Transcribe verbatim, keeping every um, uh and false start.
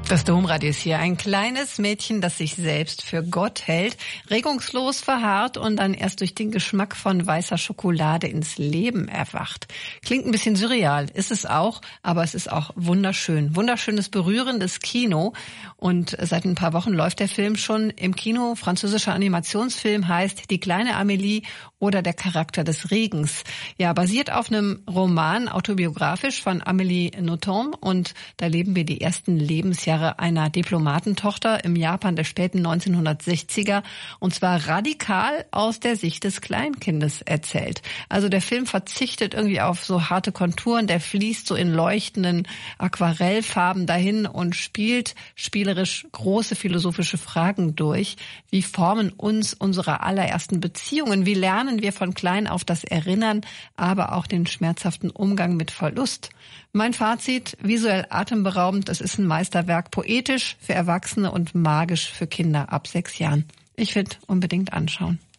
Das Domradio ist hier. Ein kleines Mädchen, das sich selbst für Gott hält, regungslos verharrt und dann erst durch den Geschmack von weißer Schokolade ins Leben erwacht. Klingt ein bisschen surreal, ist es auch, aber es ist auch wunderschön. Wunderschönes, berührendes Kino. Und seit ein paar Wochen läuft der Film schon im Kino. Französischer Animationsfilm heißt Die kleine Amélie oder Der Charakter des Regens. Ja, basiert auf einem Roman, autobiografisch von Amélie Nothomb. Und da leben wir die ersten Lebensjahre einer Diplomatentochter im Japan der späten neunzehnhundertsechziger, und zwar radikal aus der Sicht des Kleinkindes erzählt. Also der Film verzichtet irgendwie auf so harte Konturen, der fließt so in leuchtenden Aquarellfarben dahin und spielt spielerisch große philosophische Fragen durch. Wie formen uns unsere allerersten Beziehungen? Wie lernen wir von klein auf das Erinnern, aber auch den schmerzhaften Umgang mit Verlust? Mein Fazit: visuell atemberaubend, es ist ein Meisterwerk, poetisch für Erwachsene und magisch für Kinder ab sechs Jahren. Ich finde, unbedingt anschauen.